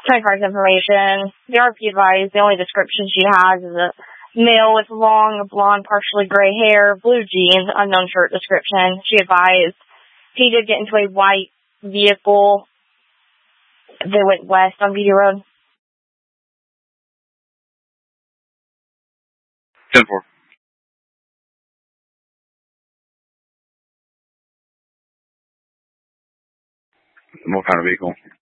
Credit card information. The RP advised the only description she has is a male with long, blonde, partially gray hair, blue jeans, unknown shirt description. She advised he did get into a white vehicle. They went west on Beatty Road. 10-4. What kind of vehicle?